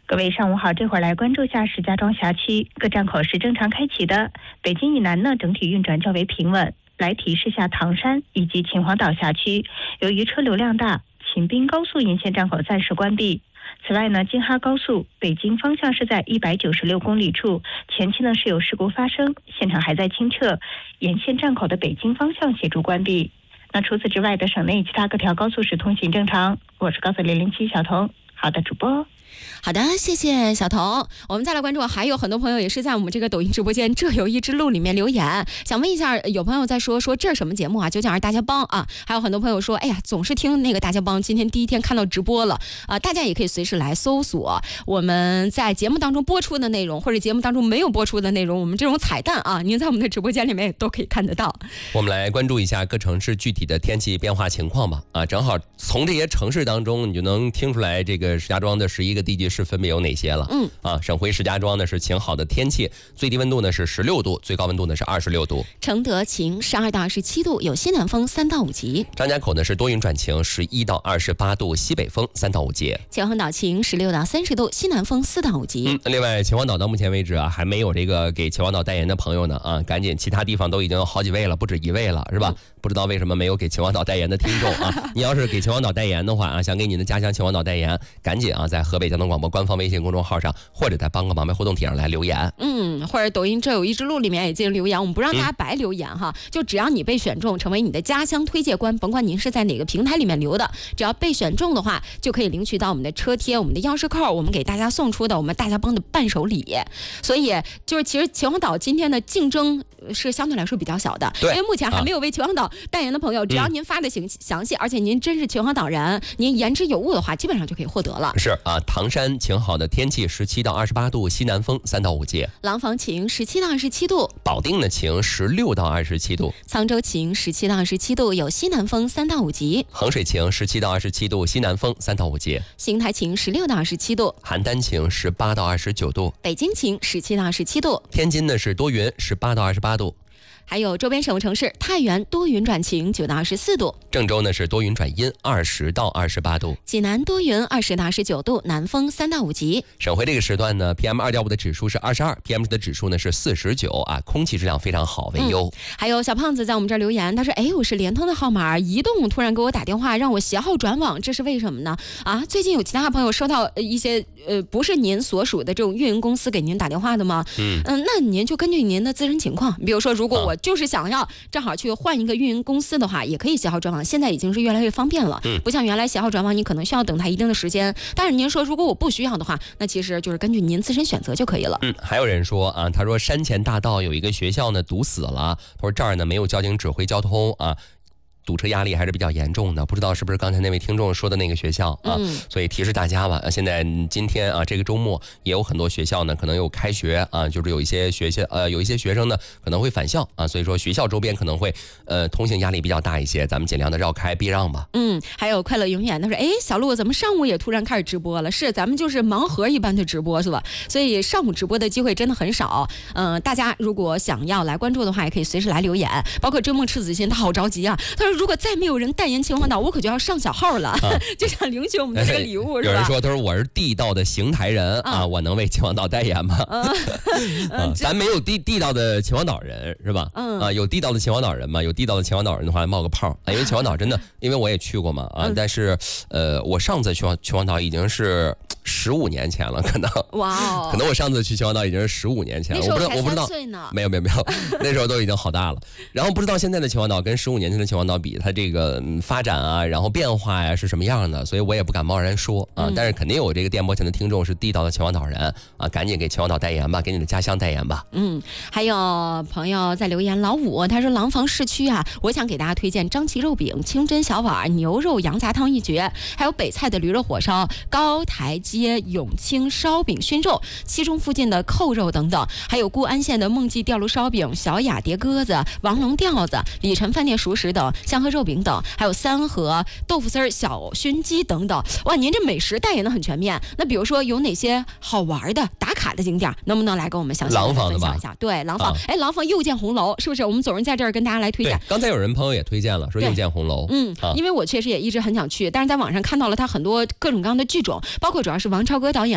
各位上午好，这会儿来关注下石家庄辖区各站口是正常开启的。北京以南呢，整体运转较为平稳。来提示下唐山以及秦皇岛辖区，由于车流量大，秦滨高速沿线站口暂时关闭。此外呢，京哈高速北京方向是在196公里处，前期呢是有事故发生，现场还在清撤，沿线站口的北京方向协助关闭。那除此之外的省内其他各条高速是通行正常。我是高速007小童。好的，主播。 好的，谢谢小童。我们再来关注，还有很多朋友也是在我们这个抖音直播间这有一之路里面留言，想问一下，有朋友在说这是什么节目啊？究竟是大家帮啊？还有很多朋友说，哎呀，总是听那个大家帮，今天第一天看到直播了啊！大家也可以随时来搜索我们在节目当中播出的内容，或者节目当中没有播出的内容，我们这种彩蛋啊，您在我们的直播间里面也都可以看得到。 我们来关注一下各城市具体的天气变化情况吧。啊，正好从这些城市当中，你就能听出来这个石家庄的11个地级市分别有哪些了。省会石家庄呢是晴好的天气，最低温度呢是16度，最高温度呢是26度。 承德晴12到27度，有西南风3到5级。 张家口呢是多云转晴，11到28度，西北风3到5级。 秦皇岛晴16到30度，西南风4到5级。 另外秦皇岛到目前为止啊，还没有这个给秦皇岛代言的朋友呢啊，赶紧，其他地方都已经有好几位了，不止一位了，是吧？不知道为什么没有给秦皇岛代言的听众啊？你要是给秦皇岛代言的话啊，想给你的家乡秦皇岛代言，赶紧啊，在河北交通广播官方微信公众号上，或者在帮个忙呗互动帖上来留言。 或者抖音这有一之路里面也进行留言，我们不让大家白留言哈，就只要你被选中成为你的家乡推介官，甭管您是在哪个平台里面留的，只要被选中的话，就可以领取到我们的车贴、我们的钥匙扣，我们给大家送出的我们大家帮的伴手礼。所以就是其实秦皇岛今天的竞争是相对来说比较小的，因为目前还没有为秦皇岛代言的朋友，只要您发的详细，而且您真是秦皇岛人，您言之有物的话，基本上就可以获得了。 是啊，唐山晴好的天气，17到28度，西南风3到5级。 廊坊晴17到27度。 保定的晴16到27度。 沧州晴17到27度，有西南风3到5级。 衡水晴17到27度，西南风3到5级。 邢台晴16到27度。 邯郸晴18到29度。 北京晴17到17度。 天津呢是多云18到28度。 还有周边省会城市，太原多云转晴9到24度。 郑州呢是多云转阴20到28度。 济南多云20到19度，南风3到5级。 省会这个时段呢 PM2.5 的指数是22， PM 的指数呢是49啊，空气质量非常好，为优。 还有小胖子在我们这儿留言，他说我是联通的号码，移动突然给我打电话让我携号转网，这是为什么呢？啊，最近有其他朋友收到一些不是您所属的这种运营公司给您打电话的吗？那您就根据您的自身情况，比如说如果我就是想要正好去换一个运营公司的话，也可以携号转网，现在已经是越来越方便了。不像原来携号转网你可能需要等待一定的时间，但是您说如果我不需要的话，那其实就是根据您自身选择就可以了。 还有人说啊，他说山前大道有一个学校呢堵死了，他说这儿呢没有交警指挥交通啊，堵车压力还是比较严重的，不知道是不是刚才那位听众说的那个学校啊？所以提示大家吧，现在今天啊，这个周末也有很多学校呢，可能有开学啊，就是有一些学生呢可能会返校啊，所以说学校周边可能会通行压力比较大一些，咱们尽量的绕开避让吧。 还有快乐永远他说，小鹿怎么上午也突然开始直播了？是咱们就是盲盒一般的直播是吧？所以上午直播的机会真的很少。大家如果想要来关注的话，也可以随时来留言。包括追梦赤子心，他好着急啊，他说如果再没有人代言秦皇岛，我可就要上小号了，就想领取我们的这个礼物，是吧？ 有人说，他说我是地道的邢台人啊，我能为秦皇岛代言吗？咱没有地道的秦皇岛人是吧？有地道的秦皇岛人吗？有地道的秦皇岛人的话，冒个泡啊！因为秦皇岛真的，因为我也去过嘛啊，但是我上次去秦皇岛已经是15年前了，可能可能我上次去秦皇岛已经是15年前了，我不知道，没有，那时候都已经好大了。然后不知道现在的秦皇岛跟15年前的秦皇岛比，它这个发展啊，然后变化呀是什么样的，所以我也不敢贸然说啊。但是肯定有这个电波前的听众是地道的秦皇岛人啊，赶紧给秦皇岛代言吧，给你的家乡代言吧。 还有朋友在留言，老五他说廊坊市区啊，我想给大家推荐张记肉饼、清真小碗、牛肉羊杂汤一绝，还有北菜的驴肉火烧、高台街永清烧饼熏肉、七中附近的扣肉等等，还有固安县的梦记吊炉烧饼、小雅碟鸽子、王龙吊子、李晨饭店熟食等，香河肉饼等，还有三河豆腐丝小熏鸡等等。哇，您这美食代言的很全面。那比如说有哪些好玩的打卡的景点，能不能来跟我们详细分享一下？对，廊坊，廊坊又见红楼，是不是？我们总是在这儿跟大家来推荐。 刚才有朋友也推荐了，说又见红楼。 因为我确实也一直很想去，但是在网上看到了它很多各种各样的剧种，包括主要是王超哥导演